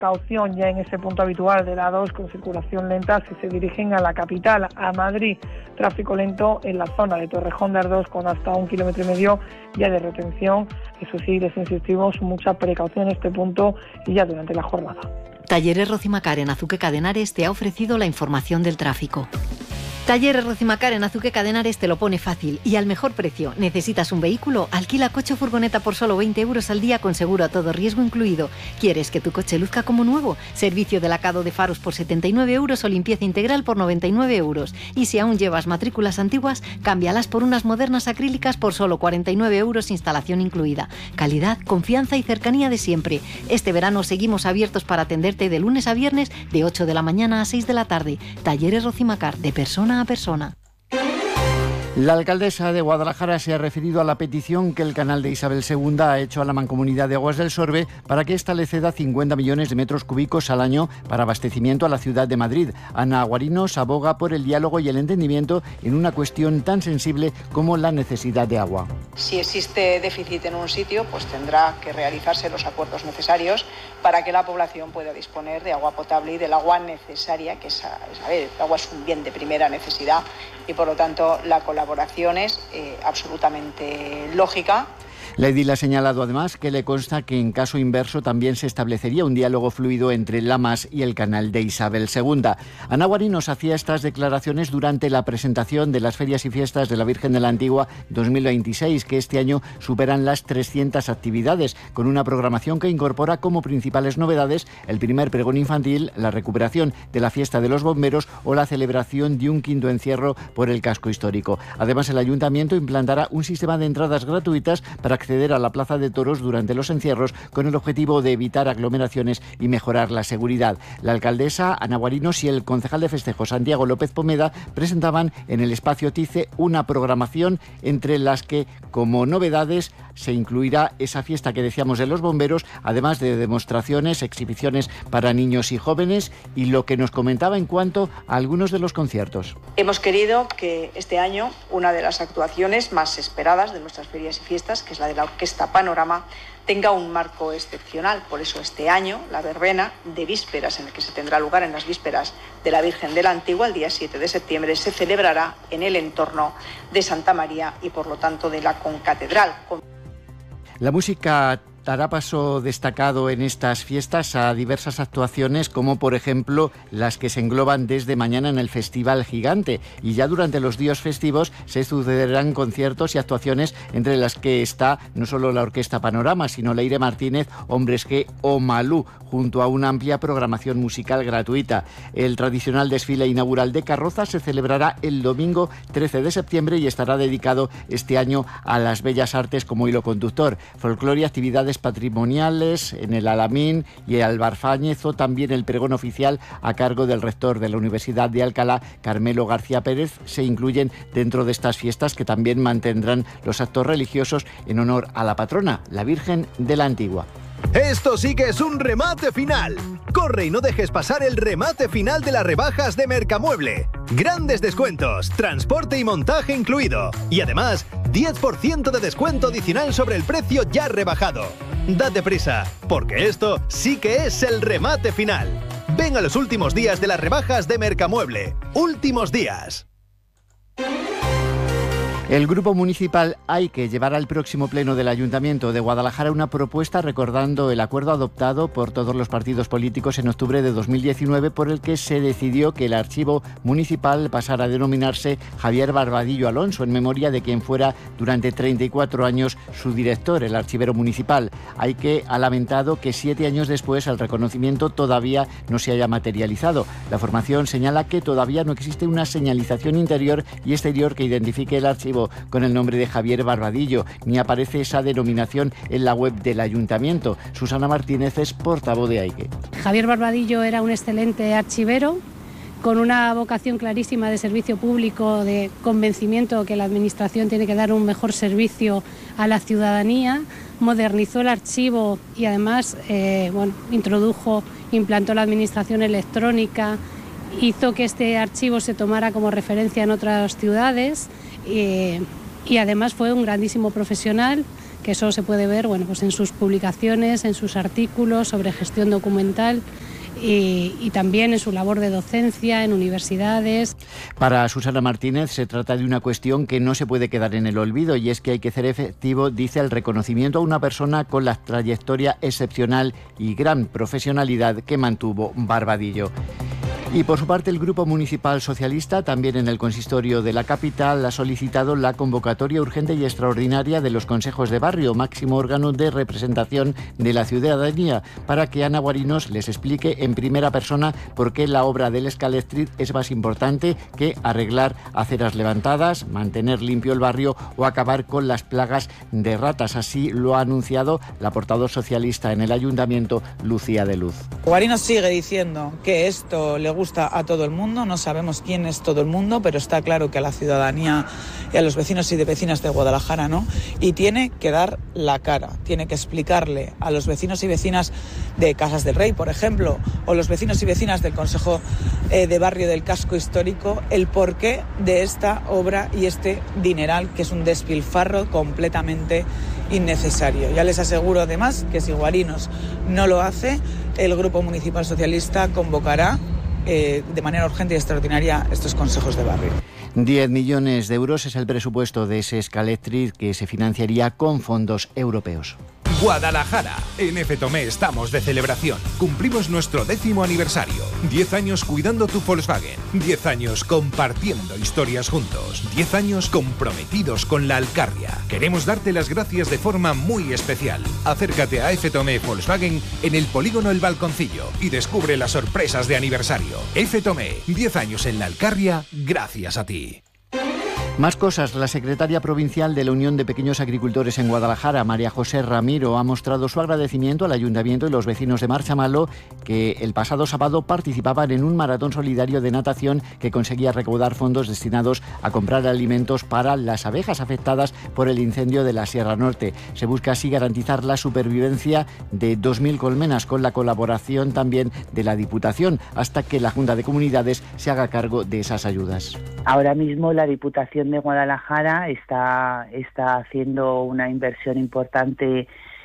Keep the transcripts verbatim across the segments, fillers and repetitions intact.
Caución ya en ese punto habitual de la A dos con circulación lenta si se dirigen a la capital, a Madrid. Tráfico lento en la zona de Torrejón de Ardoz con hasta un kilómetro y medio ya de retención. Eso sí, les insistimos, mucha precaución en este punto y ya durante la jornada. Talleres Rocimacar en Azuque Cadenares te ha ofrecido la información del tráfico. Talleres Rocimacar en Azuque Cadenares te lo pone fácil y al mejor precio. ¿Necesitas un vehículo? Alquila coche o furgoneta por solo veinte euros al día con seguro a todo riesgo incluido. ¿Quieres que tu coche luzca como nuevo? Servicio de lacado de faros por setenta y nueve euros o limpieza integral por noventa y nueve euros. Y si aún llevas matrículas antiguas, cámbialas por unas modernas acrílicas por solo cuarenta y nueve euros, instalación incluida. Calidad, confianza y cercanía de siempre. Este verano seguimos abiertos para atenderte de lunes a viernes de ocho de la mañana a seis de la tarde. Talleres Rocimacar, de persona a persona. La alcaldesa de Guadalajara se ha referido a la petición que el canal de Isabel segunda ha hecho a la Mancomunidad de Aguas del Sorbe para que ésta le ceda cincuenta millones de metros cúbicos al año para abastecimiento a la ciudad de Madrid. Ana Guarinos aboga por el diálogo y el entendimiento en una cuestión tan sensible como la necesidad de agua. Si existe déficit en un sitio, pues tendrá que realizarse los acuerdos necesarios para que la población pueda disponer de agua potable y del agua necesaria, que es, a ver, el agua es un bien de primera necesidad y por lo tanto la colaboración es eh, absolutamente lógica. La edil ha señalado además que le consta que en caso inverso también se establecería un diálogo fluido entre Lamas y el canal de Isabel segunda. Ana Guarinos hacía estas declaraciones durante la presentación de las Ferias y Fiestas de la Virgen de la Antigua dos mil veintiséis, que este año superan las trescientas actividades, con una programación que incorpora como principales novedades el primer pregón infantil, la recuperación de la fiesta de los bomberos o la celebración de un quinto encierro por el casco histórico. Además, el Ayuntamiento implantará un sistema de entradas gratuitas para acceder a la Plaza de Toros durante los encierros con el objetivo de evitar aglomeraciones y mejorar la seguridad. La alcaldesa Ana Guarinos y el concejal de festejos Santiago López Pomeda presentaban en el espacio Tice una programación entre las que, como novedades, se incluirá esa fiesta que decíamos de los bomberos, además de demostraciones, exhibiciones para niños y jóvenes y lo que nos comentaba en cuanto a algunos de los conciertos. Hemos querido que este año una de las actuaciones más esperadas de nuestras ferias y fiestas, que es la de la Orquesta Panorama, tenga un marco excepcional. Por eso este año la verbena de vísperas, en el que se tendrá lugar en las vísperas de la Virgen de la Antigua, el día siete de septiembre, se celebrará en el entorno de Santa María y por lo tanto de la concatedral. La música dará paso destacado en estas fiestas a diversas actuaciones, como por ejemplo las que se engloban desde mañana en el Festival Gigante, y ya durante los días festivos se sucederán conciertos y actuaciones entre las que está no solo la Orquesta Panorama, sino Leire Martínez, Hombres G o Malú, junto a una amplia programación musical gratuita. El tradicional desfile inaugural de carrozas se celebrará el domingo trece de septiembre y estará dedicado este año a las bellas artes como hilo conductor. Folclore y actividades patrimoniales en el Alamín y el Albarfáñez, o también el pregón oficial a cargo del rector de la Universidad de Alcalá, Carmelo García Pérez, se incluyen dentro de estas fiestas, que también mantendrán los actos religiosos en honor a la patrona, la Virgen de la Antigua. Esto sí que es un remate final. Corre y no dejes pasar el remate final de las rebajas de Mercamueble. Grandes descuentos, transporte y montaje incluido. Y además, diez por ciento de descuento adicional sobre el precio ya rebajado. Date prisa, porque esto sí que es el remate final. Ven a los últimos días de las rebajas de Mercamueble. Últimos días. El Grupo Municipal Aike llevará al próximo pleno del Ayuntamiento de Guadalajara una propuesta recordando el acuerdo adoptado por todos los partidos políticos en octubre de dos mil diecinueve, por el que se decidió que el archivo municipal pasara a denominarse Javier Barbadillo Alonso, en memoria de quien fuera durante treinta y cuatro años su director, el archivero municipal. Aike ha lamentado que siete años después el reconocimiento todavía no se haya materializado. La formación señala que todavía no existe una señalización interior y exterior que identifique el archivo con el nombre de Javier Barbadillo, ni aparece esa denominación en la web del Ayuntamiento. Susana Martínez es portavoz de Aike. Javier Barbadillo era un excelente archivero, con una vocación clarísima de servicio público, de convencimiento que la Administración tiene que dar un mejor servicio a la ciudadanía. Modernizó el archivo y además eh, bueno, introdujo, implantó la Administración electrónica, hizo que este archivo se tomara como referencia en otras ciudades. Eh, y además fue un grandísimo profesional que eso se puede ver, bueno, pues en sus publicaciones, en sus artículos sobre gestión documental. Y, y también en su labor de docencia en universidades. Para Susana Martínez se trata de una cuestión que no se puede quedar en el olvido, y es que hay que hacer efectivo, dice, el reconocimiento a una persona con la trayectoria excepcional y gran profesionalidad que mantuvo Barbadillo. Y por su parte, el Grupo Municipal Socialista, también en el consistorio de la capital, ha solicitado la convocatoria urgente y extraordinaria de los consejos de barrio, máximo órgano de representación de la ciudadanía, para que Ana Guarinos les explique en primera persona por qué la obra del Escala Street es más importante que arreglar aceras levantadas, mantener limpio el barrio o acabar con las plagas de ratas. Así lo ha anunciado la portavoz socialista en el ayuntamiento, Lucía de Luz. Guarinos sigue diciendo que esto le gusta gusta a todo el mundo, no sabemos quién es todo el mundo, pero está claro que a la ciudadanía y a los vecinos y de vecinas de Guadalajara, ¿no? Y tiene que dar la cara, tiene que explicarle a los vecinos y vecinas de Casas del Rey, por ejemplo, o los vecinos y vecinas del Consejo eh, de Barrio del Casco Histórico, el porqué de esta obra y este dineral, que es un despilfarro completamente innecesario. Ya les aseguro además que si Guarinos no lo hace, el Grupo Municipal Socialista convocará Eh, de manera urgente y extraordinaria estos consejos de barrio. diez millones de euros es el presupuesto de ese Escalectric, que se financiaría con fondos europeos. Guadalajara. En F. Tomé estamos de celebración. Cumplimos nuestro décimo aniversario. diez años cuidando tu Volkswagen. diez años compartiendo historias juntos. diez años comprometidos con la Alcarria. Queremos darte las gracias de forma muy especial. Acércate a F. Tomé Volkswagen en el polígono El Balconcillo y descubre las sorpresas de aniversario. F. Tomé, diez años en la Alcarria, gracias a ti. Más cosas. La secretaria provincial de la Unión de Pequeños Agricultores en Guadalajara, María José Ramiro, ha mostrado su agradecimiento al ayuntamiento y los vecinos de Marchamalo, que el pasado sábado participaban en un maratón solidario de natación que conseguía recaudar fondos destinados a comprar alimentos para las abejas afectadas por el incendio de la Sierra Norte. Se busca así garantizar la supervivencia de dos mil colmenas, con la colaboración también de la Diputación, hasta que la Junta de Comunidades se haga cargo de esas ayudas. Ahora mismo la Diputación de Guadalajara está, está haciendo una inversión importante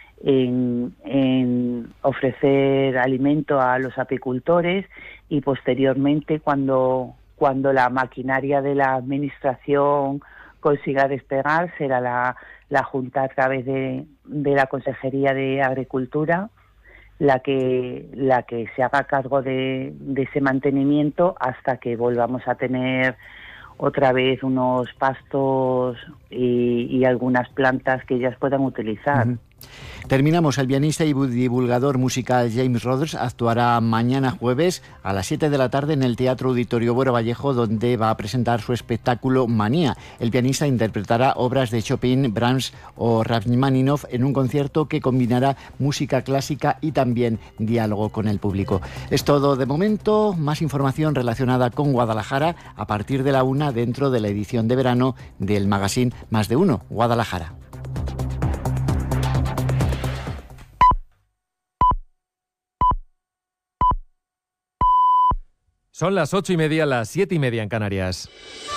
en, en ofrecer alimento a los apicultores, y posteriormente, cuando, cuando la maquinaria de la Administración consiga despegar, será la, la Junta, a través de, de la Consejería de Agricultura, la que la que se haga cargo de, de ese mantenimiento hasta que volvamos a tener otra vez unos pastos y, y algunas plantas que ellas puedan utilizar. Uh-huh. Terminamos. El pianista y divulgador musical James Rhodes actuará mañana jueves a las siete de la tarde en el Teatro Auditorio Buero Vallejo, donde va a presentar su espectáculo Manía. El pianista interpretará obras de Chopin, Brahms o Rachmaninoff en un concierto que combinará música clásica y también diálogo con el público. Es todo de momento. Más información relacionada con Guadalajara a partir de la una dentro de la edición de verano del magazine Más de Uno Guadalajara. Son las ocho y media, las siete y media en Canarias.